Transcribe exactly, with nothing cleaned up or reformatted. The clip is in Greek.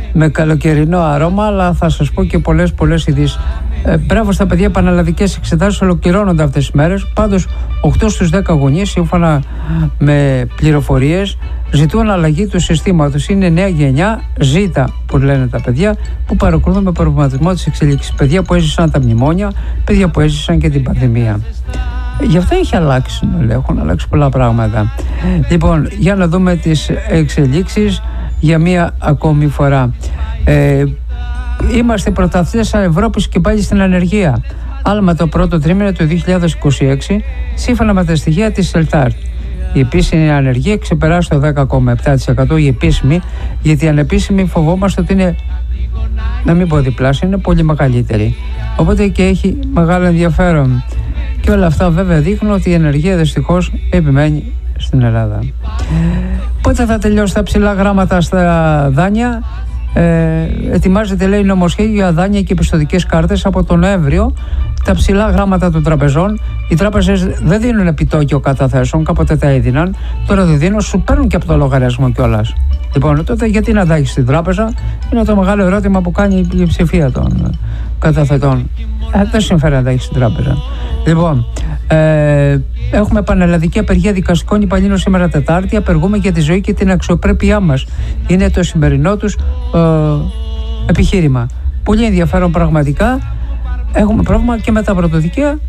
με καλοκαιρινό αρώμα, αλλά θα σας πω και πολλές πολλές ειδήσεις. Ε, μπράβο στα παιδιά, πανελλαδικές εξετάσεις ολοκληρώνονται αυτές τις μέρες. Πάντως οκτώ στους δέκα γονείς, σύμφωνα με πληροφορίες, ζητούν αλλαγή του συστήματος. Είναι νέα γενιά, ζήτα που λένε τα παιδιά, που παρακολουθούν με προβληματισμό τις εξελίξεις. Παιδιά που έζησαν τα μνημόνια, παιδιά που έζησαν και την πανδημία. Γι' αυτό έχει αλλάξει, έχουν αλλάξει πολλά πράγματα. Λοιπόν, για να δούμε τις εξελίξεις για μία ακόμη φορά. Ε, είμαστε πρωταθλητές Ευρώπης και πάλι στην ανεργία. Άλμα το πρώτο τρίμηνο του δύο χιλιάδες είκοσι έξι, σύμφωνα με τα στοιχεία της Ελτάρ. Η επίσημη ανεργία ξεπεράσει το δέκα κόμμα επτά τοις εκατό, η επίσημη, γιατί η ανεπίσημη φοβόμαστε ότι είναι, να μην πω διπλάσια, είναι πολύ μεγαλύτερη. Οπότε και έχει μεγάλο ενδιαφέρον. Και όλα αυτά βέβαια δείχνουν ότι η ενεργεία δυστυχώς επιμένει στην Ελλάδα. Πότε θα τελειώσει τα ψηλά γράμματα στα δάνεια? Ε, ετοιμάζεται, λέει, νομοσχέδιο για δάνεια και πιστωτικές κάρτες από τον Νοέμβριο. Τα ψηλά γράμματα των τραπεζών, οι τράπεζες δεν δίνουν επιτόκιο καταθέσεων, κάποτε τα έδιναν, τώρα δεν δίνουν, σου παίρνουν και από το λογαριασμό κιόλας. Λοιπόν, τότε γιατί να τα έχεις στην τράπεζα? Είναι το μεγάλο ερώτημα που κάνει η πλειοψηφία των καταθετών. Ε, δεν συμφέρει να τα έχεις στην τράπεζα. Λοιπόν, ε, έχουμε πανελλαδική απεργία δικαστικών υπαλλήλων σήμερα Τετάρτη. Απεργούμε για τη ζωή και την αξιοπρέπειά μας. Είναι το σημερινό τους ε, επιχείρημα. Πολύ ενδιαφέρον πραγματικά. Έχουμε πρόβλημα και με τα πρωτοδικαία